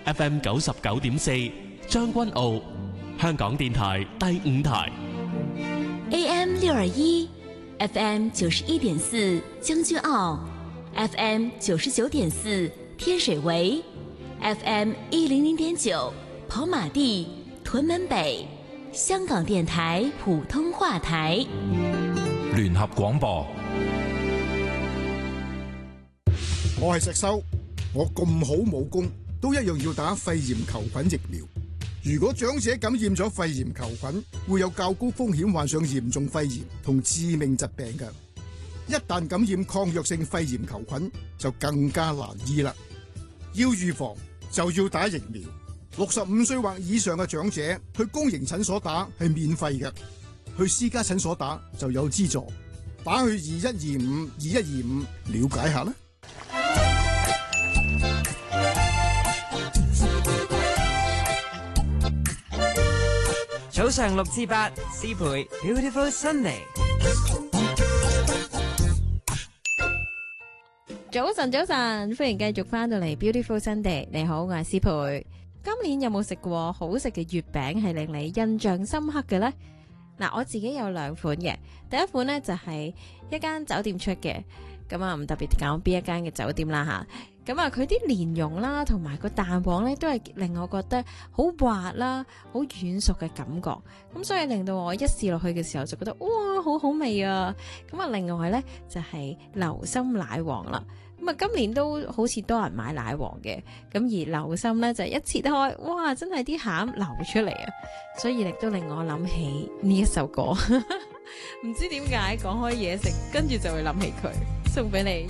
FM 99.4將軍澳，香港電台第5台 AM 621 FM 91.4將軍澳， FM 99.4天水圍， FM 100.9跑馬地屯門北，香港電台普通話台聯合廣播。 我係石修，我咁好武功，都一樣要打肺炎球菌疫苗。如果長者感染咗肺炎球菌，會有較高風險患上嚴重肺炎同致命疾病嘅。一旦感染抗藥性肺炎球菌，就更加難醫啦。要預防就要打疫苗。65歲或以上嘅長者去公營診所打係免費嘅，去私家診所打就有資助。打去2125了解下啦。 早上6至8，思培 Beautiful Sunday。 早晨，歡迎繼續翻到嚟 Beautiful Sunday。你好，我係思培。今年有冇食過好食嘅月餅係令你印象深刻嘅呢？嗱，我自己有2款嘅。第一款呢就係一間酒店出嘅，咁啊唔特別講邊一間嘅酒店啦吓。咁啊，佢啲蓮蓉啦，同埋個蛋黃咧，都係令我覺得好滑啦，好軟熟嘅感覺。咁所以令到我一試落去嘅時候就覺得哇，好好味啊！咁啊，另外咧就係流心奶黃啦。咁啊，今年都好似多人買奶黃嘅。咁而流心咧就一切開，哇，真係啲餡流出嚟啊！所以亦都令我諗起呢一首歌。唔知點解講開嘢食，跟住就會諗起佢，送俾你。